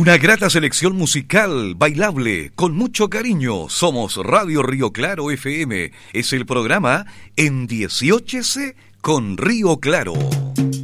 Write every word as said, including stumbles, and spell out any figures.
Una grata selección musical, bailable, con mucho cariño. Somos Radio Río Claro F M. Es el programa En dieciocho C con Río Claro.